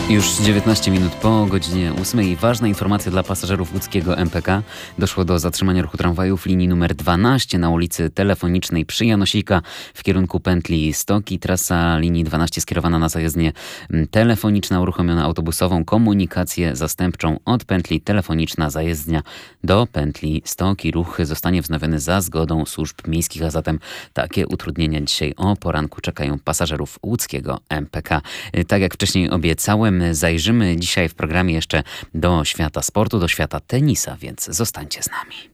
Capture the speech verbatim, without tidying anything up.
Już dziewiętnaście minut po godzinie ósmej. Ważna informacja dla pasażerów łódzkiego M P K. Doszło do zatrzymania ruchu tramwajów linii numer dwanaście na ulicy Telefonicznej przy Janosika w kierunku pętli Stoki. Trasa linii dwanaście skierowana na zajezdnię Telefoniczna, uruchomiono autobusową komunikację zastępczą od pętli Telefoniczna zajezdnia do pętli Stoki. Ruch zostanie wznowiony za zgodą służb miejskich, a zatem takie utrudnienia dzisiaj o poranku czekają pasażerów łódzkiego M P K. Tak jak wcześniej obiecałem, zajrzymy dzisiaj w programie jeszcze do świata sportu, do świata tenisa, więc zostańcie z nami.